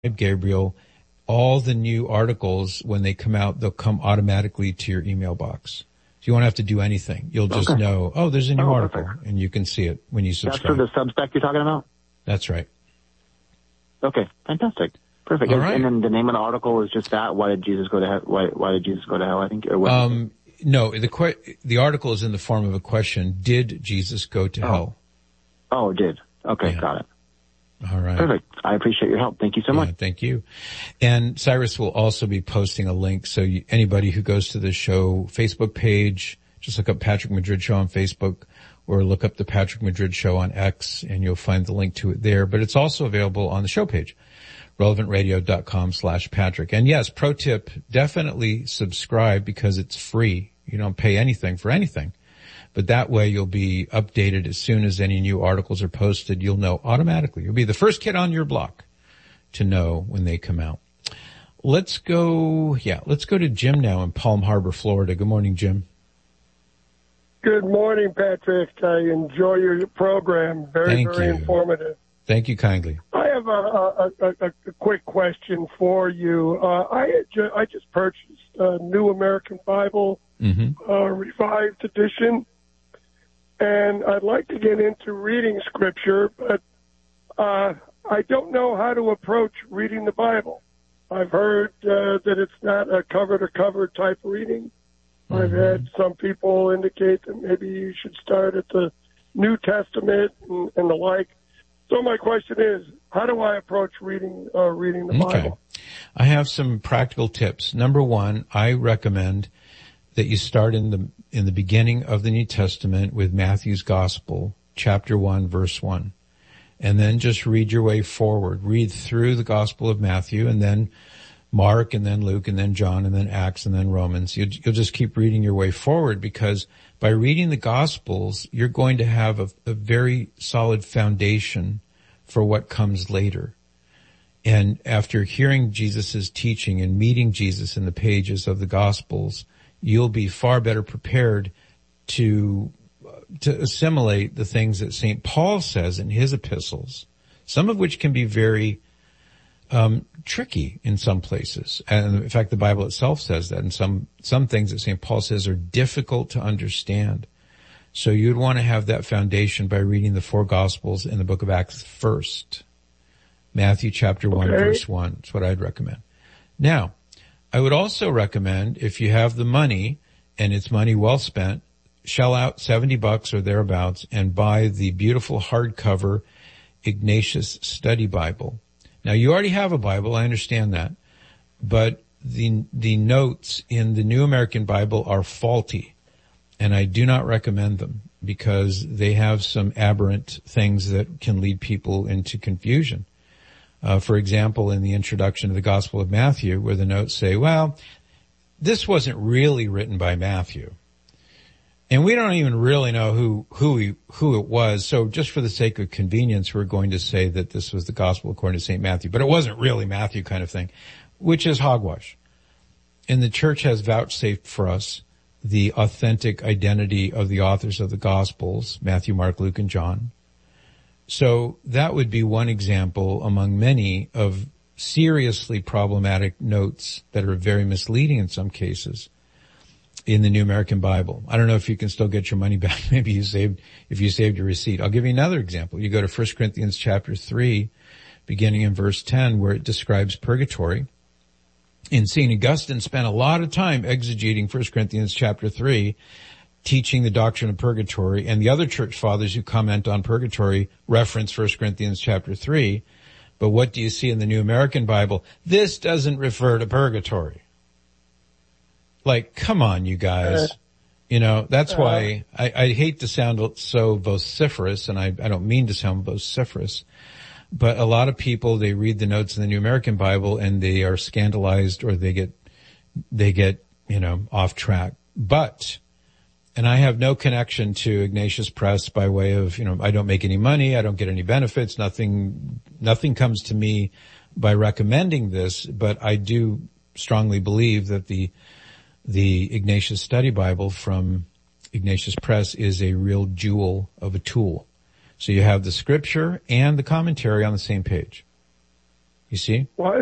Gabriel, all the new articles, when they come out, they'll come automatically to your email box. So you won't have to do anything. You'll just know, there's a new article, and you can see it when you subscribe. That's for the Substack you're talking about? That's right. Okay, fantastic. Perfect. All right. And then the name of the article is just that, Why did Jesus go to hell? Why did Jesus go to hell, I think? Or what no, the article is in the form of a question. Did Jesus go to hell? Oh, it did. Okay, got it. All right. Perfect. I appreciate your help. Thank you so much. Thank you. And Cyrus will also be posting a link. So anybody who goes to the show Facebook page, just look up Patrick Madrid Show on Facebook or look up the Patrick Madrid Show on X and you'll find the link to it there. But it's also available on the show page, relevantradio.com/Patrick. And yes, pro tip, definitely subscribe because it's free. You don't pay anything for anything. But that way you'll be updated as soon as any new articles are posted. You'll know automatically. You'll be the first kid on your block to know when they come out. Let's go to Jim now in Palm Harbor, Florida. Good morning, Jim. Good morning, Patrick. I enjoy your program. Very informative. Thank you kindly. I have a quick question for you. I just purchased a New American Bible, Revised Edition. And I'd like to get into reading Scripture, but I don't know how to approach reading the Bible. I've heard that it's not a cover-to-cover type reading. I've had some people indicate that maybe you should start at the New Testament and the like. So my question is, how do I approach reading the Bible? I have some practical tips. Number one, I recommend that you start in the beginning of the New Testament with Matthew's Gospel, chapter 1, verse 1. And then just read your way forward. Read through the Gospel of Matthew and then Mark and then Luke and then John and then Acts and then Romans. You'll just keep reading your way forward because by reading the Gospels, you're going to have a very solid foundation for what comes later. And after hearing Jesus' teaching and meeting Jesus in the pages of the Gospels, you'll be far better prepared to assimilate the things that St. Paul says in his epistles, some of which can be very tricky in some places. And in fact, the Bible itself says that, and some things that St. Paul says are difficult to understand. So you'd want to have that foundation by reading the four Gospels in the book of Acts first. Matthew chapter 1, verse 1. That's what I'd recommend. Now, I would also recommend, if you have the money, and it's money well spent, shell out $70 or thereabouts and buy the beautiful hardcover Ignatius Study Bible. Now, you already have a Bible, I understand that, but the notes in the New American Bible are faulty, and I do not recommend them because they have some aberrant things that can lead people into confusion. For example, in the introduction to the Gospel of Matthew, where the notes say, well, this wasn't really written by Matthew. And we don't even really know who it was. So just for the sake of convenience, we're going to say that this was the Gospel according to St. Matthew, but it wasn't really Matthew kind of thing, which is hogwash. And the church has vouchsafed for us the authentic identity of the authors of the Gospels, Matthew, Mark, Luke, and John. So that would be one example among many of seriously problematic notes that are very misleading in some cases in the New American Bible. I don't know if you can still get your money back. Maybe if you saved your receipt. I'll give you another example. You go to 1 Corinthians chapter 3, beginning in verse 10, where it describes purgatory. And St. Augustine spent a lot of time exegeting 1 Corinthians chapter 3, teaching the doctrine of purgatory, and the other church fathers who comment on purgatory reference 1 Corinthians chapter 3. But what do you see in the New American Bible? This doesn't refer to purgatory. Like, come on, you guys. That's why I hate to sound so vociferous, and I don't mean to sound vociferous, but a lot of people, they read the notes in the New American Bible and they are scandalized or they get, off track. But, and I have no connection to Ignatius Press by way of, I don't make any money, I don't get any benefits, nothing comes to me by recommending this, but I do strongly believe that the Ignatius Study Bible from Ignatius Press is a real jewel of a tool. So you have the scripture and the commentary on the same page. You see? Why